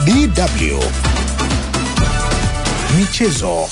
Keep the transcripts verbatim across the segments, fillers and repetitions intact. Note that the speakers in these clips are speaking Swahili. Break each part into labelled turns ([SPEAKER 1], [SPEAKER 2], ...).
[SPEAKER 1] D W Michezo.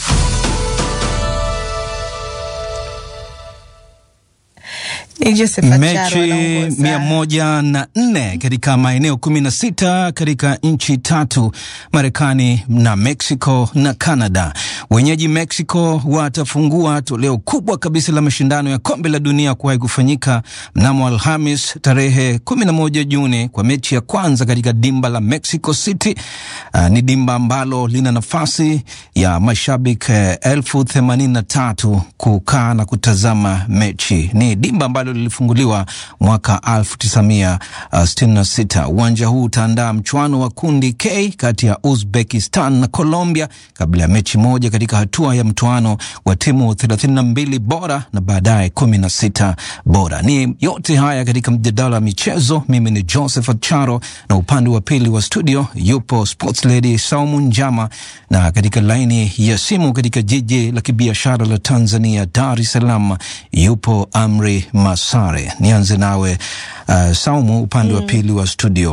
[SPEAKER 2] Mechi mia moja na nne katika maeneo kumi na sita katika nchi tatu, Marekani na Mexico na Canada. Wenyeji Mexico watafungua toleo kubwa kabisa la mashindano ya kombe la dunia kuwahi kufanyika mnamo Alhamis tarehe kumi na moja Juni kwa mechi ya kwanza katika dimba la Mexico City. Uh, ni dimba ambalo lina nafasi ya mashabiki elfu themanini na tatu kukaa na kutazama mechi. Ni dimba ambalo lilifunguliwa mwaka elfu tisa mia sitini na sita. Uwanja huu utaandaa mchuano wa kundi K kati ya Uzbekistan na Colombia kabla ya mechi moja katika hatua ya mchuano wa timu thelathini na mbili bora na baadaye kumi na sita bora. Ni yote haya katika mjadala wa michezo. Mimi ni Joseph Acharo na upande wa pili wa studio yupo Sports Lady Saumu Njama, na katika laini ya simu katika jiji la kibiashara la Tanzania Dar es Salaam yupo Amri Masare. Nianze nawe uh, Saumu, upande mm. wa pili wa studio.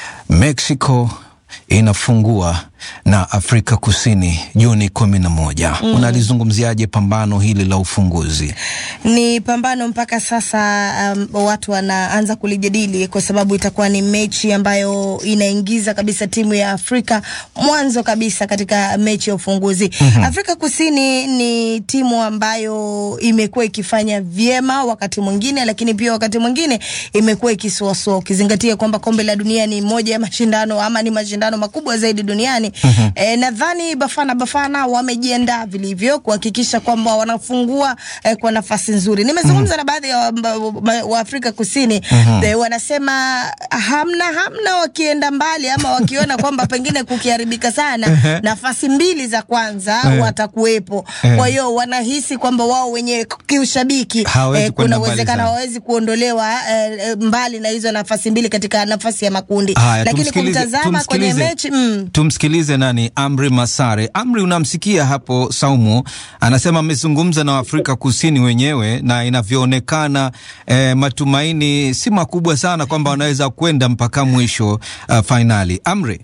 [SPEAKER 2] Mexico inafungua na Afrika Kusini Juni kumi na moja. Mm. Unalizungumziaje pambano hili la ufunguzi?
[SPEAKER 3] Ni pambano mpaka sasa um, watu wanaanza kulijadili kwa sababu itakuwa ni mechi ambayo inaingiza kabisa timu ya Afrika mwanzo kabisa katika mechi ya ufunguzi. Mm-hmm. Afrika Kusini ni timu ambayo imekuwa ikifanya vyema wakati mwingine, lakini pia wakati mwingine imekuwa ikisuasua, ukizingatia kwamba kombe la dunia ni moja ya mashindano ama ni mashindano makubwa zaidi duniani. Mm-hmm. E, nadhani Bafana Bafana wamejiandaa vilivyo kuhakikisha kwamba wanafungua e, kwa nafasi nzuri. Nimezungumza mm-hmm. na baadhi ya wa, wa Afrika Kusini. Mm-hmm. E, wanasema hamna hamna wakienda mbali ama wakiona kwamba pengine kukiharibika sana uh-huh. nafasi mbili za kwanza uh-huh. watakuwepo. Uh-huh. Kwa hiyo wanahisi kwamba wao wenye kiushabiki e, kuna uwezekano hawezi kuondolewa e, mbali na hizo nafasi mbili katika nafasi ya makundi. Haya, lakini kumtazama kwenye mechi mm.
[SPEAKER 2] tumsikilize nani Amri Masare. Amri, unamsikia hapo Saumu anasema amezungumza na Afrika Kusini wenyewe na inavyoonekana eh, matumaini si makubwa sana kwamba wanaweza kwenda mpaka mwisho uh, finali. Amri.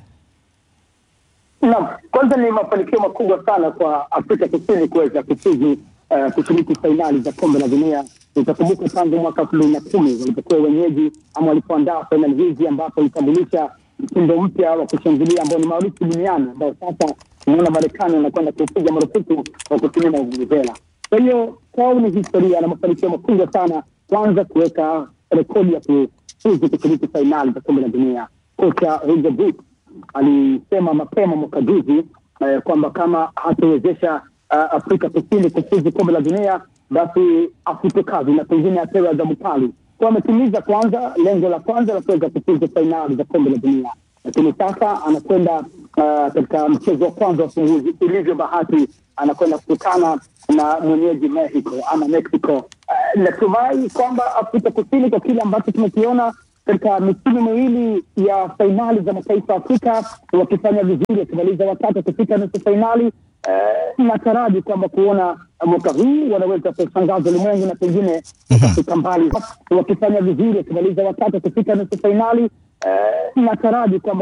[SPEAKER 4] Naam, kwanza ni mafanikio makubwa sana kwa Afrika Kusini kuweza kufuzu uh, kushiriki finali za kombe la dunia. Utakumbuka tangu mwaka elfu mbili na kumi walipokuwa wenyeji ama walipoandaa finali hizi ambapo itambulisha mtindo mpya wa kushangilia ambao ni maarufu duniani, ambao sasa tunaona Marekani wanakwenda kupiga marufuku wa kutumia vuvuzela. Kwa hiyo kwao ni historia na mafanikio makubwa sana, kwanza kuweka rekodi ya kufuzu kushiriki finali za kombe la dunia. Kocha Roger Booth alisema mapema mwaka juzi eh, kwamba kama hatawezesha uh, Afrika Kusini kufuzu kombe la dunia, basi afute kazi na pengine apewe adhabu kali. Kwa ametimiza kwanza lengo la kwanza la kuweza kufuzu finali za kombe la dunia, lakini sasa anakwenda uh, katika mchezo wa kwanza wa ufunguzi. Ilivyo bahati anakwenda kukutana na mwenyeji Mexico ama Mexico. Uh, natumai kwamba Afrika Kusini kwa kile ambacho tumekiona katika misimu miwili ya finali za mataifa Afrika wakifanya vizuri, wakimaliza watatu kufika nusu finali. Uh, nataraji kwamba kuona mwaka huu wanaweza kushangaza ulimwengu na pengine kufika mbali wakifanya vizuri, wakimaliza watatu kufika nusu finali. Uh, nataraji kwamba